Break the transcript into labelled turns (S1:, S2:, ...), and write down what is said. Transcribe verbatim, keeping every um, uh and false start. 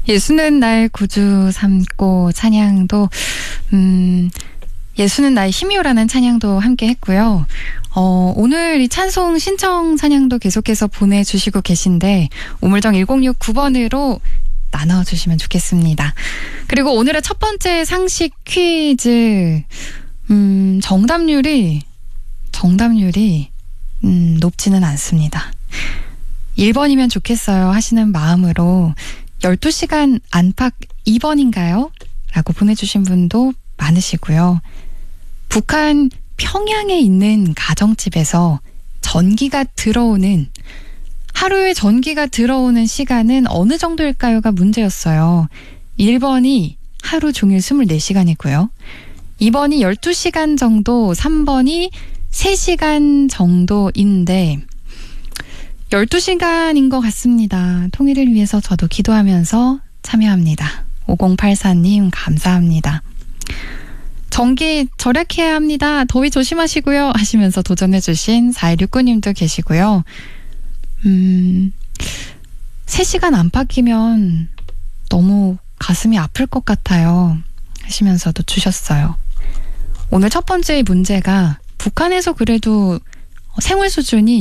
S1: 예수는 날 구주 삼고 찬양도 음, 예수는 나의 힘이요라는 찬양도 함께 했고요. 어, 오늘 이 찬송 신청 찬양도 계속해서 보내주시고 계신데 우물정 일공육구 번으로 나눠주시면 좋겠습니다. 그리고 오늘의 첫 번째 상식 퀴즈 음, 정답률이 정답률이 음, 높지는 않습니다. 일 번이면 좋겠어요 하시는 마음으로 열두 시간 안팎 이 번인가요? 라고 보내주신 분도 많으시고요. 북한 평양에 있는 가정집에서 전기가 들어오는 하루에 전기가 들어오는 시간은 어느 정도일까요가 문제였어요. 일 번이 하루 종일 이십사 시간이고요. 이 번이 열두 시간 정도, 삼 번이 세 시간 정도인데 열두 시간인 것 같습니다. 통일을 위해서 저도 기도하면서 참여합니다. 오공팔사 님 감사합니다. 전기 절약해야 합니다. 더위 조심하시고요 하시면서 도전해주신 사일육구 님도 계시고요. 음, 세 시간 안팎이면 너무 가슴이 아플 것 같아요 하시면서도 주셨어요. 오늘 첫 번째 문제가 북한에서 그래도 생활 수준이